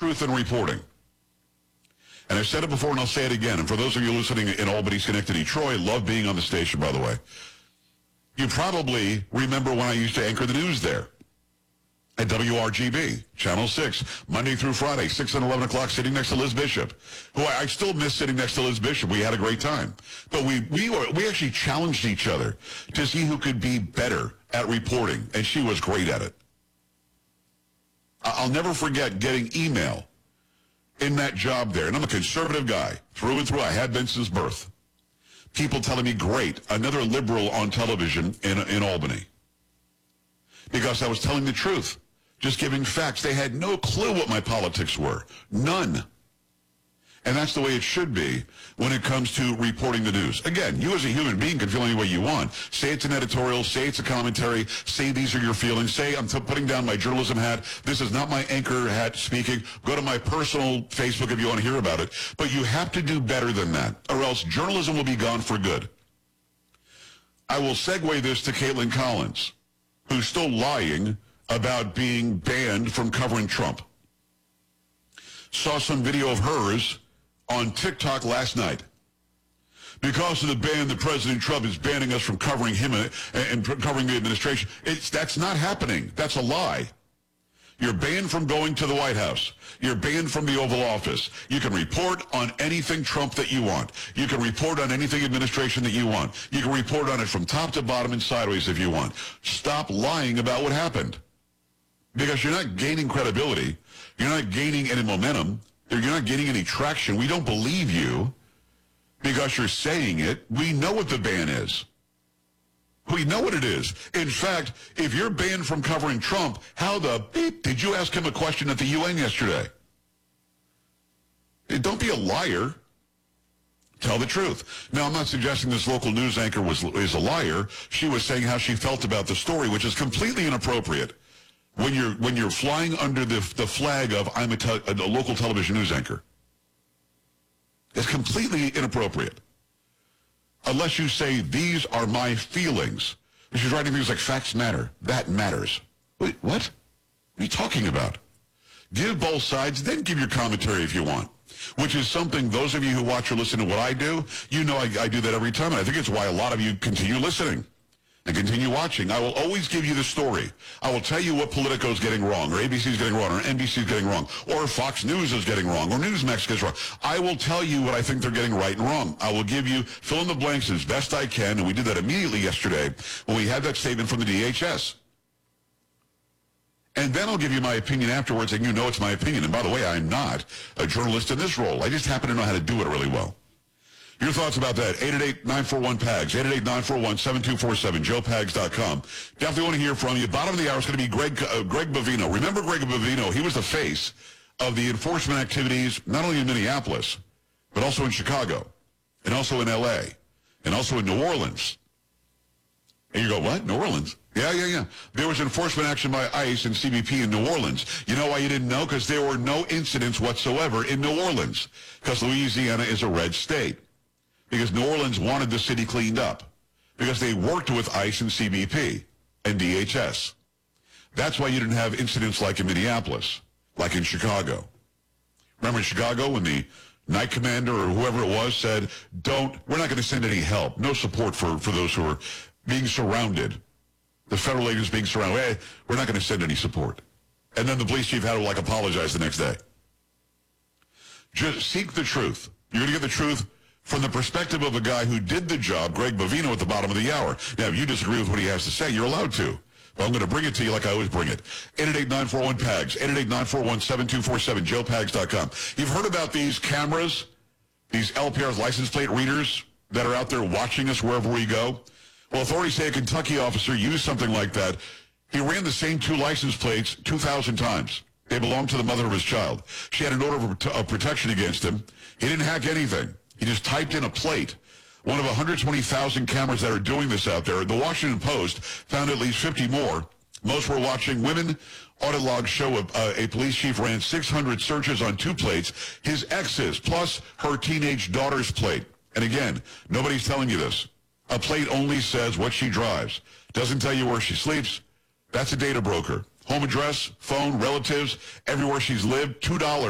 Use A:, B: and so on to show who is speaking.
A: truth in reporting. And I've said it before and I'll say it again. And for those of you listening in Albany, Schenectady, Troy, love being on the station, by the way. You probably remember when I used to anchor the news there at WRGB, Channel 6, Monday through Friday, 6 and 11 o'clock, sitting next to Liz Bishop, who I still miss sitting next to Liz Bishop. We had a great time. But we actually challenged each other to see who could be better at reporting, and she was great at it. I'll never forget getting email in that job there, and I'm a conservative guy, through and through. I had been since birth. People telling me, great, another liberal on television in Albany. Because I was telling the truth, just giving facts. They had no clue what my politics were. None. And that's the way it should be when it comes to reporting the news. Again, you as a human being can feel any way you want. Say it's an editorial, say it's a commentary, say these are your feelings, say I'm putting down my journalism hat, this is not my anchor hat speaking. Go to my personal Facebook if you want to hear about it. But you have to do better than that, or else journalism will be gone for good. I will segue this to Caitlin Collins, who's still lying about being banned from covering Trump. Saw some video of hers on TikTok last night. Because of the ban that President Trump is banning us from covering him and covering the administration. That's not happening. That's a lie. You're banned from going to the White House. You're banned from the Oval Office. You can report on anything Trump that you want. You can report on anything administration that you want. You can report on it from top to bottom and sideways if you want. Stop lying about what happened. Because you're not gaining credibility. You're not gaining any momentum. You're not getting any traction. We don't believe you because you're saying it. We know what the ban is. We know what it is. In fact, if you're banned from covering Trump, how the beep did you ask him a question at the UN yesterday? Don't be a liar. Tell the truth. Now, I'm not suggesting this local news anchor is a liar. She was saying how she felt about the story, which is completely inappropriate. When you're flying under the flag of I'm a local television news anchor. It's completely inappropriate. Unless you say, these are my feelings. She's writing things like, facts matter. That matters. Wait, what? What are you talking about? Give both sides, then give your commentary if you want. Which is something, those of you who watch or listen to what I do, you know I do that every time. And I think it's why a lot of you continue listening. And continue watching. I will always give you the story. I will tell you what Politico's getting wrong, or ABC's getting wrong, or NBC's getting wrong, or Fox News is getting wrong, or Newsmax gets wrong. I will tell you what I think they're getting right and wrong. I will give you fill in the blanks as best I can, and we did that immediately yesterday when we had that statement from the DHS. And then I'll give you my opinion afterwards, and you know it's my opinion. And by the way, I'm not a journalist in this role. I just happen to know how to do it really well. Your thoughts about that, 888-941-PAGS, 888-941-7247, joepags.com. Definitely want to hear from you. Bottom of the hour is going to be Greg Bovino. Remember Greg Bovino? He was the face of the enforcement activities, not only in Minneapolis, but also in Chicago, and also in L.A., and also in New Orleans. And you go, what? New Orleans? Yeah. There was enforcement action by ICE and CBP in New Orleans. You know why you didn't know? Because there were no incidents whatsoever in New Orleans, because Louisiana is a red state. Because New Orleans wanted the city cleaned up. Because they worked with ICE and CBP and DHS. That's why you didn't have incidents like in Minneapolis, like in Chicago. Remember in Chicago when the night commander or whoever it was said, we're not going to send any help. No support for those who are being surrounded. The federal agents being surrounded. Hey, we're not going to send any support. And then the police chief had to apologize the next day. Just seek the truth. You're going to get the truth from the perspective of a guy who did the job, Greg Bovino, at the bottom of the hour. Now, if you disagree with what he has to say, you're allowed to. But I'm going to bring it to you like I always bring it. 888-941-PAGS, 888-941-7247, joepags.com. You've heard about these cameras, these LPR's license plate readers that are out there watching us wherever we go? Well, authorities say a Kentucky officer used something like that. He ran the same two license plates 2,000 times. They belonged to the mother of his child. She had an order of protection against him. He didn't hack anything. He just typed in a plate. One of 120,000 cameras that are doing this out there. The Washington Post found at least 50 more. Most were watching. Women audit logs show a police chief ran 600 searches on two plates, his ex's, plus her teenage daughter's plate. And again, nobody's telling you this. A plate only says what she drives. Doesn't tell you where she sleeps. That's a data broker. Home address, phone, relatives, everywhere she's lived, $2.